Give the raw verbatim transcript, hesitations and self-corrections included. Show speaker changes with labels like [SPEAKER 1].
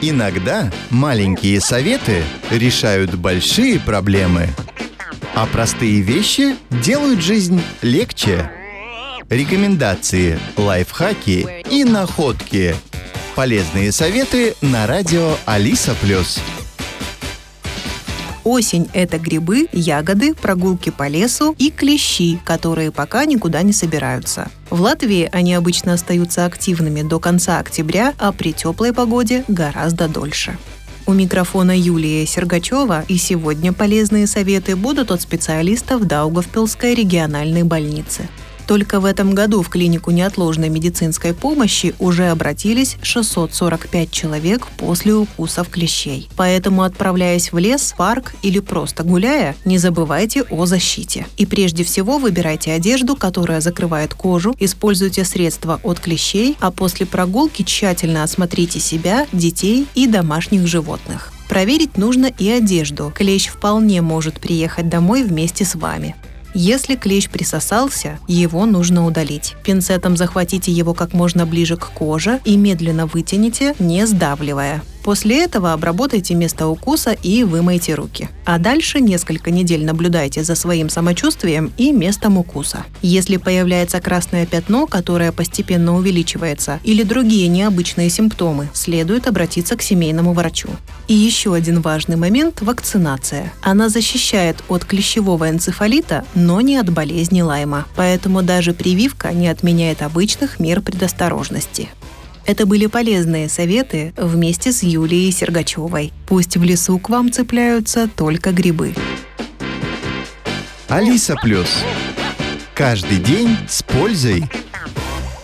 [SPEAKER 1] Иногда маленькие советы решают большие проблемы, а простые вещи делают жизнь легче. Рекомендации, лайфхаки и находки. Полезные советы на радио Алиса Плюс.
[SPEAKER 2] Осень – это грибы, ягоды, прогулки по лесу и клещи, которые пока никуда не собираются. В Латвии они обычно остаются активными до конца октября, а при теплой погоде гораздо дольше. У микрофона Юлия Сергачева, и сегодня полезные советы будут от специалистов Даугавпилской региональной больницы. Только в этом году в клинику неотложной медицинской помощи уже обратились шестьсот сорок пять человек после укусов клещей. Поэтому, отправляясь в лес, парк или просто гуляя, не забывайте о защите. И прежде всего выбирайте одежду, которая закрывает кожу, используйте средства от клещей, а после прогулки тщательно осмотрите себя, детей и домашних животных. Проверить нужно и одежду. Клещ вполне может приехать домой вместе с вами. Если клещ присосался, его нужно удалить. Пинцетом захватите его как можно ближе к коже и медленно вытяните, не сдавливая. После этого обработайте место укуса и вымойте руки. А дальше несколько недель наблюдайте за своим самочувствием и местом укуса. Если появляется красное пятно, которое постепенно увеличивается, или другие необычные симптомы, следует обратиться к семейному врачу. И еще один важный момент – вакцинация. Она защищает от клещевого энцефалита, но не от болезни Лайма. Поэтому даже прививка не отменяет обычных мер предосторожности. Это были полезные советы вместе с Юлией Сергачевой. Пусть в лесу к вам цепляются только грибы.
[SPEAKER 1] Алиса Плюс. Каждый день с пользой.